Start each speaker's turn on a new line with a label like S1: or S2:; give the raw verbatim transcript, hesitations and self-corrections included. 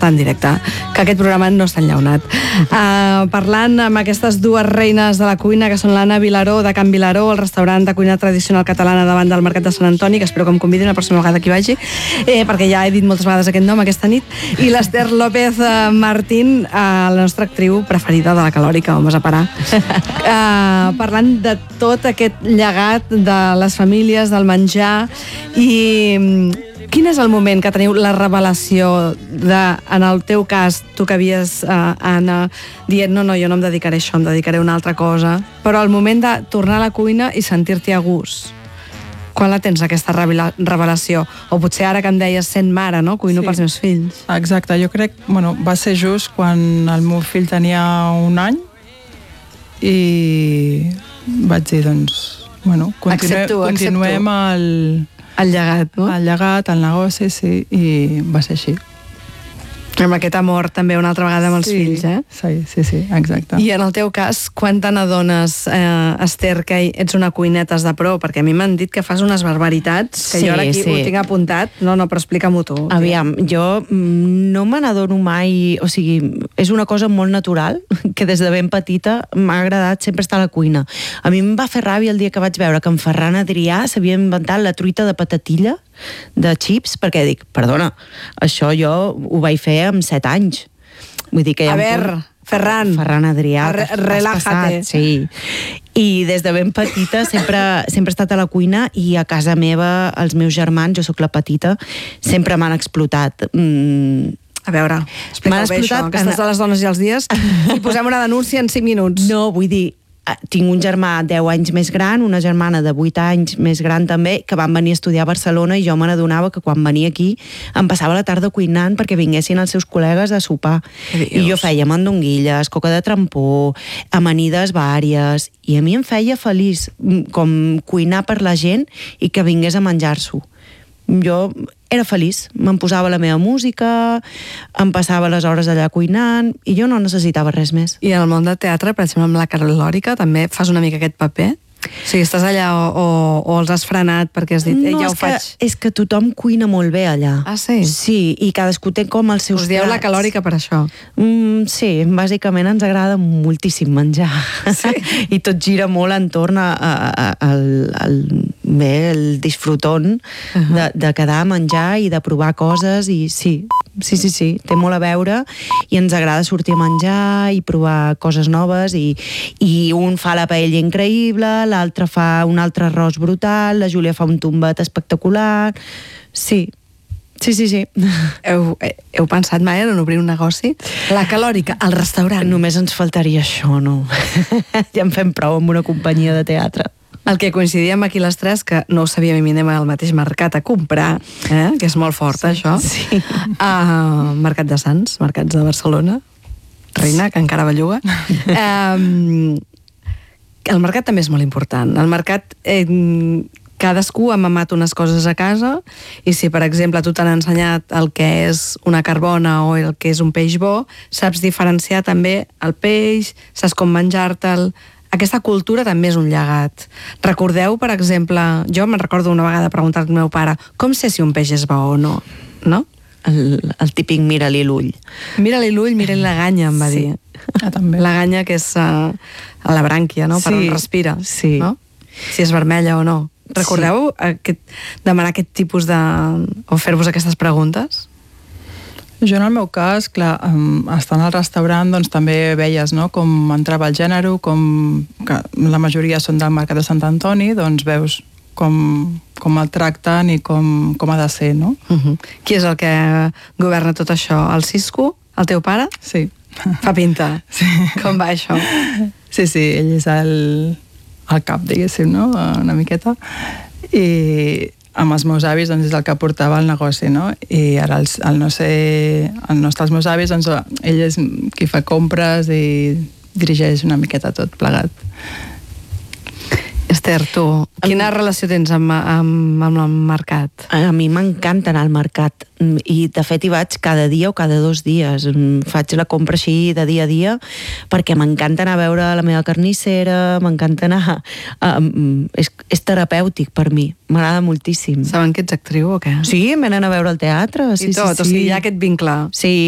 S1: en directe, que aquest programa no està enllaunat. Uh, parlant amb aquestes dues reines de la cuina, que són l'Anna Vilaró, de Can Vilaró, el restaurant de cuina tradicional catalana davant del Mercat de Sant Antoni, que espero que em convidin la pròxima vegada que hi vagi, eh, perquè ja he dit moltes vegades aquest nom aquesta nit, i l'Ester López uh, Martín, uh, la nostra actriu preferida de la Calòrica, on vas a parar. Uh, parlant de tot aquest llegat de les famílies, del menjar, i quin és el moment que teniu la revelació de, en el teu cas, tu que havies, uh, Anna, dient no, no, jo no em dedicaré a això, em dedicaré a una altra cosa, però el moment de tornar a la cuina i sentir-t'hi a gust, quan la tens, aquesta revelació? O potser ara que em deies sent mare, no? Cuino sí. pels meus fills.
S2: Exacte, jo crec, bueno, va ser just quan el meu fill tenia un any i vaig dir, doncs, bueno, continue,
S1: accepto,
S2: continuem
S1: accepto.
S2: el...
S1: El llegat, no?
S2: El llegat, el negoci, sí, i va ser així.
S1: Amb aquest amor també una altra vegada amb els
S2: sí,
S1: fills, eh?
S2: Sí, sí, sí, exacte.
S1: I en el teu cas, quan te n'adones, eh, Ester, que ets una cuineta de pro? Perquè a mi m'han dit que fas unes barbaritats, que
S3: sí,
S1: jo ara aquí
S3: sí.
S1: ho tinc apuntat. No, no, però explica-m'ho tu.
S3: Aviam, jo no me n'adono mai, o sigui, és una cosa molt natural, que des de ben petita m'ha agradat sempre estar a la cuina. A mi em va fer ràbia el dia que vaig veure que en Ferran Adrià s'havia inventat la truita de patatilla, de xips, perquè dic, perdona, això jo ho vaig fer amb set anys. Vull dir que
S1: a veure, Ferran.
S3: Ferran Adrià.
S1: Re relájate.
S3: Sí. I des de ben petita sempre, sempre he estat a la cuina i a casa meva els meus germans, jo sóc la petita, sempre m'han explotat. Mm,
S1: A veure, explica-ho bé això, aquestes de les dones i els dies, i posem una denúncia en cinc minuts.
S3: No, vull dir, tinc un germà deu anys més gran, una germana de vuit anys més gran també, que van venir a estudiar a Barcelona i jo me n'adonava que quan venia aquí em passava la tarda cuinant perquè vinguessin els seus col·legues a sopar. I jo feia mandonguilles, coca de trampó, amanides vàries, i a mi em feia feliç com cuinar per la gent i que vingués a menjar-s'ho. Jo era feliç, me'n posava la meva música, em passava les hores allà cuinant i jo no necessitava res més.
S1: I en el món del teatre, per exemple, amb la Calòrica, també fas una mica aquest paper? O sigui, estàs allà o, o, o els has frenat perquè has dit, eh,
S3: no,
S1: ja ho
S3: que,
S1: faig?
S3: és que tothom cuina molt bé allà.
S1: Ah, sí?
S3: Sí, i cadascú té com els seus
S1: Us dieu
S3: plats.
S1: la Calòrica per això?
S3: Mm, sí, bàsicament ens agrada moltíssim menjar. Sí. I tot gira molt entorn a, a, a, al, al, bé, el disfrutón uh -huh. de, de quedar a menjar i de provar coses i sí, sí, sí, sí, té molt a veure i ens agrada sortir a menjar i provar coses noves i, i un fa la paella increïble, l'altre fa un altre arròs brutal, la Júlia fa un tombet espectacular. Sí, sí, sí, sí.
S1: Heu, heu pensat mai en obrir un negoci? La Calòrica, al restaurant.
S3: Només ens faltaria això, no? Ja en fem prou amb una companyia de teatre.
S1: El que coincidíem aquí les tres, que no ho sabíem i anem al mateix mercat a comprar, eh? Que és molt fort, sí, això.
S3: Sí.
S1: Uh, Mercat de Sants, Mercats de Barcelona, Reina, que encara belluga. Um, el mercat també és molt important. El mercat, eh, cadascú ha mamat unes coses a casa i si, per exemple, tu t'han ensenyat el que és una carbona o el que és un peix bo, saps diferenciar també el peix, saps com menjar-te'l. Aquesta cultura també és un llegat. Recordeu, per exemple, jo me'n recordo una vegada preguntar al meu pare com sé si un peix és bo o no, no?
S3: El, el típic mira-li l'ull.
S1: Mira-li l'ull, mira-li la ganya, em va
S3: sí.
S1: dir.
S2: Ah, també.
S1: La ganya que és uh, a la brànquia, no? Per
S3: sí.
S1: on respira.
S3: Sí.
S1: No? Si és vermella o no. Recordeu sí. aquest, demanar aquest tipus de... o fer-vos aquestes preguntes?
S2: Jo, en el meu cas, clar, estant al restaurant, doncs també veies, no?, com entrava el gènere, com que la majoria són del Mercat de Sant Antoni, doncs veus com, com el tracten i com, com ha de ser, no?
S1: Uh-huh. Qui és el que governa tot això? El Cisco? El teu pare?
S2: Sí.
S1: Fa pinta.
S2: Sí.
S1: Com va això?
S2: Sí, sí, ell és el, el cap, diguéssim, no?, una miqueta. I amb els meus avis, doncs, és el que portava el negoci, no? I ara, el, el no sé, el no està els meus avis, doncs, ell és qui fa compres i dirigeix una miqueta tot plegat.
S1: Ester, tu, quina relació tens amb, amb, amb el mercat?
S3: A mi m'encanta anar al mercat i de fet hi vaig cada dia o cada dos dies. Faig la compra així de dia a dia perquè m'encanta anar a veure la meva carnissera, m'encanta anar... Um, és, és terapèutic per mi, m'agrada moltíssim.
S1: Saben que ets actriu o què?
S3: Sí, em venen a veure al teatre. Sí,
S1: I tot,
S3: sí, sí.
S1: O sigui, hi ha aquest vincle.
S3: Sí,